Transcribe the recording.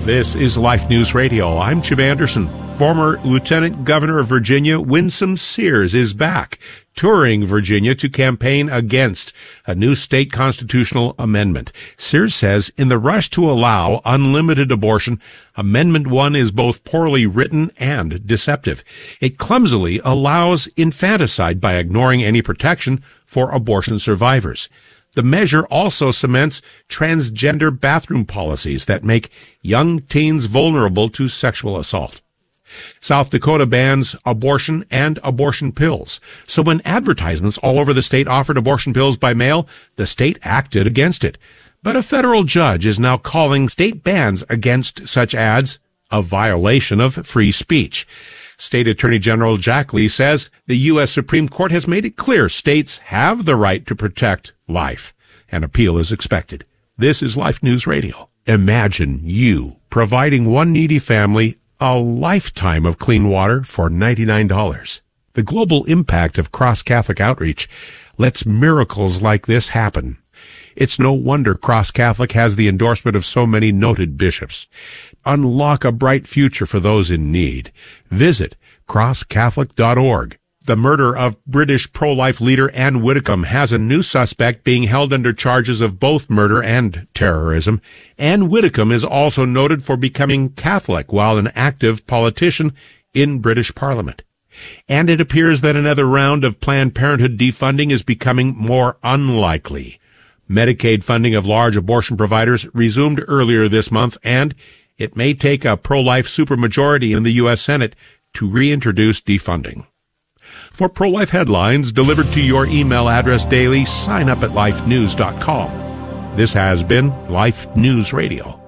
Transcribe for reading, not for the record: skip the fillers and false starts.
This is Life News Radio. I'm Jim Anderson. Former Lieutenant Governor of Virginia, Winsome Sears, is back, touring Virginia to campaign against a new state constitutional amendment. Sears says in the rush to allow unlimited abortion, Amendment 1 is both poorly written and deceptive. It clumsily allows infanticide by ignoring any protection for abortion survivors. The measure also cements transgender bathroom policies that make young teens vulnerable to sexual assault. South Dakota bans abortion and abortion pills. So when advertisements all over the state offered abortion pills by mail, the state acted against it. But a federal judge is now calling state bans against such ads a violation of free speech. State Attorney General Jack Lee says the U.S. Supreme Court has made it clear states have the right to protect life. An appeal is expected. This is Life News Radio. Imagine you providing one needy family a lifetime of clean water for $99. The global impact of Cross Catholic Outreach lets miracles like this happen. It's no wonder Cross Catholic has the endorsement of so many noted bishops. Unlock a bright future for those in need. Visit crosscatholic.org. The murder of British pro-life leader Anne Widdecombe has a new suspect being held under charges of both murder and terrorism. Anne Widdecombe is also noted for becoming Catholic while an active politician in British Parliament. And it appears that another round of Planned Parenthood defunding is becoming more unlikely. Medicaid funding of large abortion providers resumed earlier this month, and it may take a pro-life supermajority in the U.S. Senate to reintroduce defunding. For pro-life headlines delivered to your email address daily, sign up at lifenews.com. This has been Life News Radio.